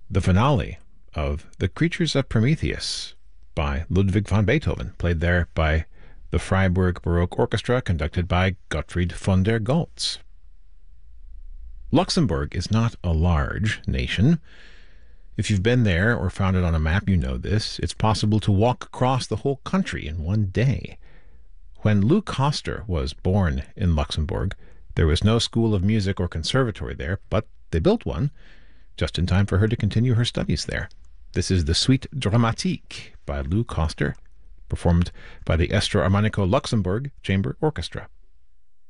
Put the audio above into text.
the finale of The Creatures of Prometheus by Ludwig van Beethoven, played there by the Freiburg Baroque Orchestra, conducted by Gottfried von der Goltz. Luxembourg is not a large nation. If you've been there or found it on a map, you know this. It's possible to walk across the whole country in one day. When Lou Koster was born in Luxembourg, there was no school of music or conservatory there, but they built one just in time for her to continue her studies there. This is the Suite Dramatique by Lou Koster, performed by the Estro Armonico Luxembourg Chamber Orchestra.